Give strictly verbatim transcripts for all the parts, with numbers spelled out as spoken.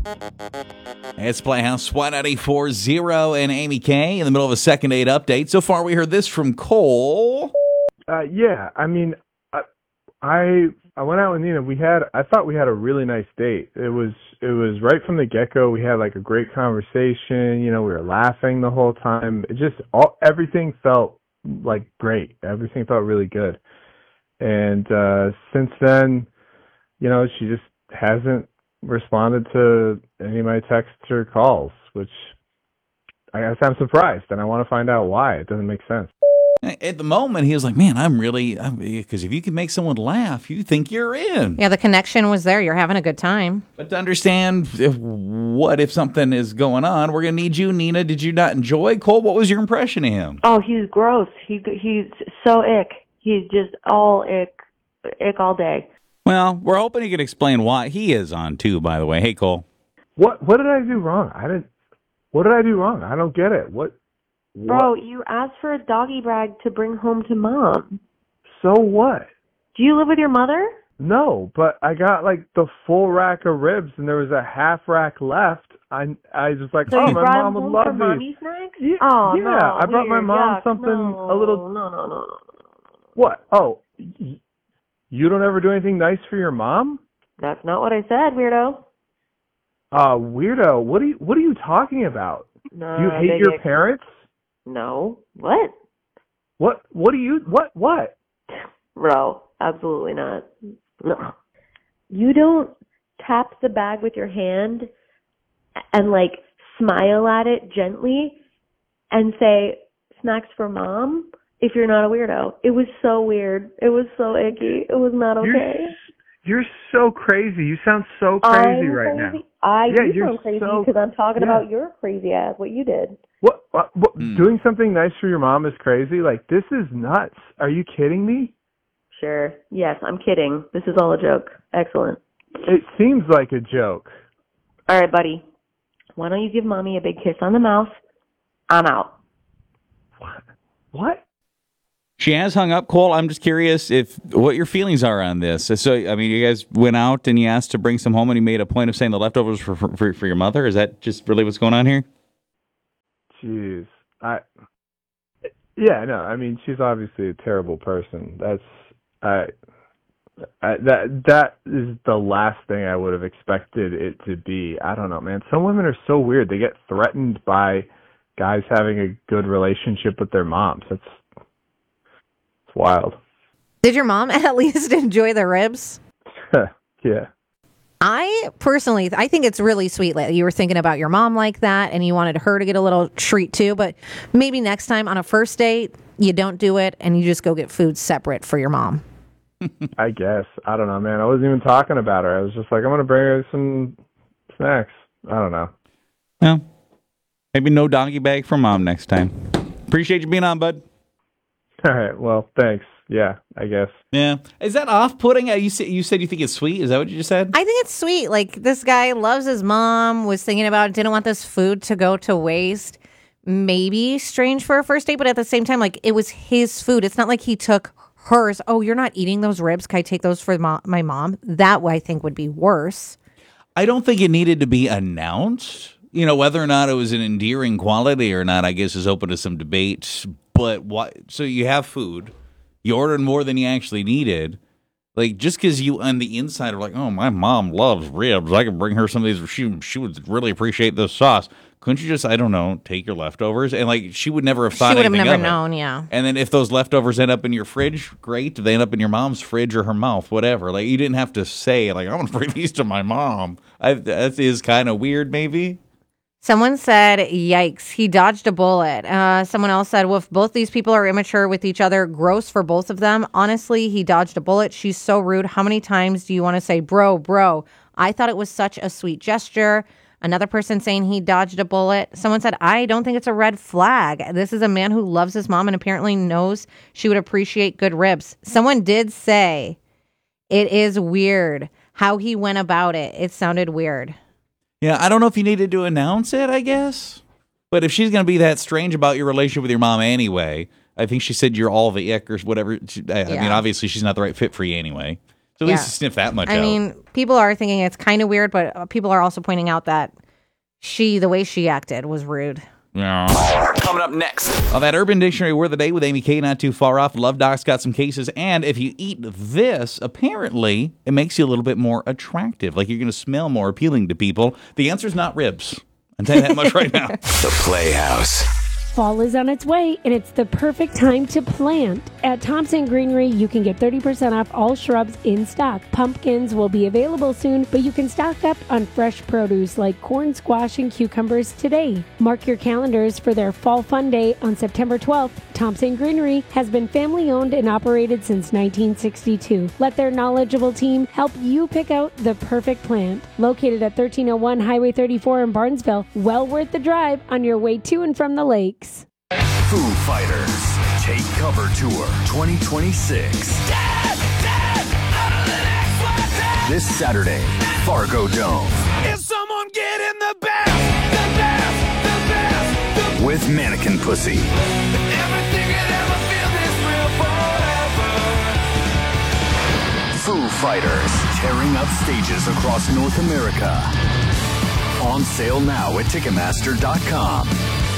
It's Playhouse one ninety-four point oh and Amy K in the middle of a second date update. So far, we heard this from Cole. Uh, yeah, I mean, I, I I went out with Nina. We had I thought we had a really nice date. It was it was right from the get go. We had like a great conversation. You know, we were laughing the whole time. It just all everything felt like great. Everything felt really good. And uh, since then, you know, she just hasn't responded to any of my texts or calls, which I guess I'm surprised, and I want to find out why. It doesn't make sense. At the moment, he was like, man, I'm really, because if you can make someone laugh, you think you're in. Yeah, the connection was there. You're having a good time. But to understand if, what if something is going on, we're going to need you. Nina, did you not enjoy Cole? What was your impression of him? Oh, he's gross. He He's so ick. He's just all ick, ick all day. Well, we're hoping he can explain why he is on, too, by the way. Hey, Cole. What What did I do wrong? I didn't. What did I do wrong? I don't get it. What? what? Bro, you asked for a doggy bag to bring home to mom. So what? Do you live with your mother? No, but I got like the full rack of ribs, and there was a half rack left. I I was like, so oh, you my brought mom him would home love for these. mommy snacks? Yeah, oh, yeah. no, I brought my weird. mom Yuck. something no, a little. No, no, no, no, no. What? Oh, y- you don't ever do anything nice for your mom? That's not what I said, weirdo. Uh, weirdo. What are you What are you talking about? No, Do you hate big your ick. parents? No. What? What? What do you? What? What? Bro, absolutely not. No. You don't tap the bag with your hand and like smile at it gently and say, snacks for mom, if you're not a weirdo. It was so weird. It was so icky. It was not okay. You're, you're so crazy. You sound so crazy I'm right crazy. now. I Yeah, do you're sound crazy so- because I'm talking yeah. about your crazy ass, what you did. What? what, what Mm. Doing something nice for your mom is crazy? Like, this is nuts. Are you kidding me? Sure. Yes, I'm kidding. This is all a joke. Excellent. It seems like a joke. All right, buddy. Why don't you give mommy a big kiss on the mouth? I'm out. What? What? She has hung up, Cole. I'm just curious if what your feelings are on this. So, I mean, you guys went out and you asked to bring some home, and you made a point of saying the leftovers for for, for your mother. Is that just really what's going on here? Jeez. I. Yeah, no. I mean, she's obviously a terrible person. That's I. I that that is the last thing I would have expected it to be. I don't know, man. Some women are so weird. They get threatened by guys having a good relationship with their moms. That's it's wild. Did your mom at least enjoy the ribs? Yeah. I personally, I think it's really sweet that you were thinking about your mom like that and you wanted her to get a little treat too. But maybe next time on a first date, you don't do it and you just go get food separate for your mom. I guess. I don't know, man. I wasn't even talking about her. I was just like, I'm going to bring her some snacks. I don't know. Well, maybe no doggy bag for mom next time. Appreciate you being on, bud. All right. Well, thanks. Yeah, I guess. Yeah. Is that off-putting? Uh, You said you said you think it's sweet. Is that what you just said? I think it's sweet. Like, this guy loves his mom, was thinking about it, didn't want this food to go to waste. Maybe strange for a first date, but at the same time, like, it was his food. It's not like he took hers. Oh, you're not eating those ribs. Can I take those for mo- my mom? That way I think would be worse. I don't think it needed to be announced. You know, whether or not it was an endearing quality or not, I guess is open to some debate. But what? So you have food. You ordered more than you actually needed. Like, just because you on the inside are like, oh, my mom loves ribs. I can bring her some of these. She, she would really appreciate this sauce. Couldn't you just, I don't know, take your leftovers? And, like, she would never have thought She would have anything never of it. known, yeah. And then if those leftovers end up in your fridge, great. If they end up in your mom's fridge or her mouth, whatever. Like, you didn't have to say, like, I'm going to bring these to my mom. I, that is kind of weird, maybe. Someone said, yikes, he dodged a bullet. Uh, someone else said, well, if both these people are immature with each other, gross for both of them. Honestly, he dodged a bullet. She's so rude. How many times do you want to say, bro, bro? I thought it was such a sweet gesture. Another person saying he dodged a bullet. Someone said, I don't think it's a red flag. This is a man who loves his mom and apparently knows she would appreciate good ribs. Someone did say it is weird how he went about it. It sounded weird. Yeah, I don't know if you needed to announce it, I guess. But if she's going to be that strange about your relationship with your mom anyway, I think she said you're all the ick or whatever. She, I, I mean, Yeah. obviously she's not the right fit for you anyway. So at Yeah. least you sniff that much I out. mean, people are thinking it's kind of weird, but uh, people are also pointing out that she, the way she acted, was rude. Yeah. Coming up next. On that Urban Dictionary word of the day with Amy K, not too far off. Love Doc's got some cases. And if you eat this, apparently it makes you a little bit more attractive. Like you're going to smell more appealing to people. The answer's not ribs. I'll tell you that much right now. The Playhouse. Fall is on its way, and it's the perfect time to plant. At Thompson Greenery, you can get thirty percent off all shrubs in stock. Pumpkins will be available soon, but you can stock up on fresh produce like corn, squash, and cucumbers today. Mark your calendars for their Fall Fun Day on September twelfth. Thompson Greenery has been family-owned and operated since nineteen sixty-two. Let their knowledgeable team help you pick out the perfect plant. Located at thirteen oh one Highway thirty-four in Barnesville, well worth the drive on your way to and from the lakes. Foo Fighters Take Cover Tour twenty twenty-six. Dad, Dad, this Saturday, Fargo Dome. Is someone getting the best, the best, the best, the best. With Mannequin Pussy. Everything could ever feel this real forever. Foo Fighters tearing up stages across North America. On sale now at Ticketmaster dot com.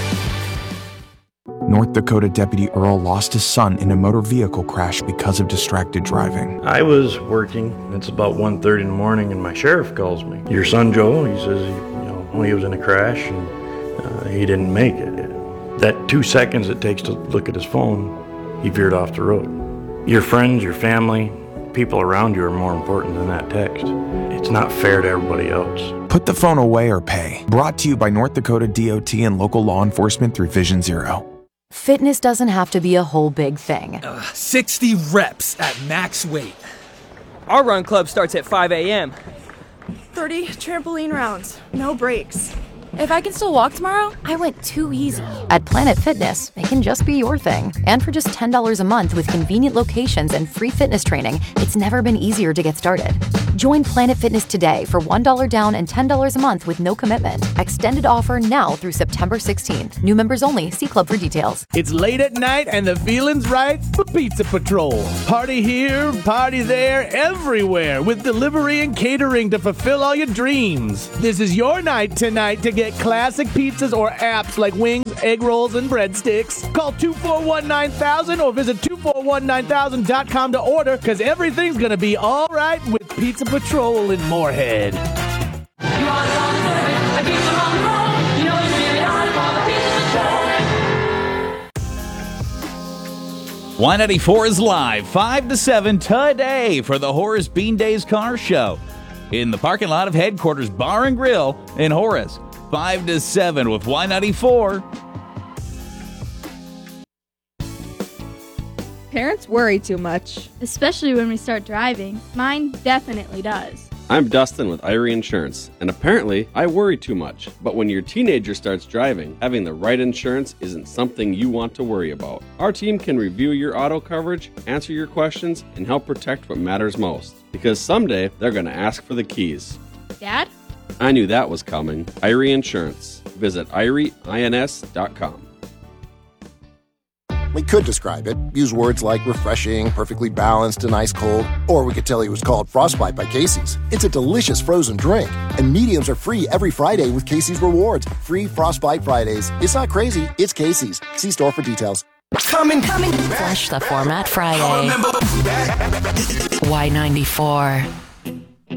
North Dakota Deputy Earl lost his son in a motor vehicle crash because of distracted driving. I was working. It's about one thirty in the morning, and my sheriff calls me. Your son Joe, he says, he, you know, he was in a crash and uh, he didn't make it. That two seconds it takes to look at his phone, he veered off the road. Your friends, your family, people around you are more important than that text. It's not fair to everybody else. Put the phone away or pay. Brought to you by North Dakota D O T and local law enforcement through Vision Zero. Fitness doesn't have to be a whole big thing. Uh, sixty reps at max weight. Our run club starts at five a.m. thirty trampoline rounds, no breaks. If I can still walk tomorrow, I went too easy. At Planet Fitness, it can just be your thing. And for just ten dollars a month with convenient locations and free fitness training, it's never been easier to get started. Join Planet Fitness today for one dollar down and ten dollars a month with no commitment. Extended offer now through September sixteenth. New members only. See club for details. It's late at night and the feeling's right for Pizza Patrol. Party here, party there, everywhere with delivery and catering to fulfill all your dreams. This is your night tonight to get classic pizzas or apps like wings, egg rolls, and breadsticks. Call two four one nine thousand or visit two four one nine thousand dot com to order, because everything's going to be all right with Pizza Patrol in Moorhead. Y ninety-four is live five to seven today for the Horace Bean Days Car Show in the parking lot of Headquarters Bar and Grill in Horace. five to seven with Y ninety-four. Parents worry too much. Especially when we start driving. Mine definitely does. I'm Dustin with Irie Insurance, and apparently I worry too much. But when your teenager starts driving, having the right insurance isn't something you want to worry about. Our team can review your auto coverage, answer your questions, and help protect what matters most. Because someday they're going to ask for the keys. Dad? I knew that was coming. Irie Insurance. Visit irie ins dot com. We could describe it, use words like refreshing, perfectly balanced, and ice cold, or we could tell you it was called Frostbite by Casey's. It's a delicious frozen drink, and mediums are free every Friday with Casey's Rewards. Free Frostbite Fridays. It's not crazy, it's Casey's. See store for details. Coming, coming. Flush the format Friday. Y ninety-four.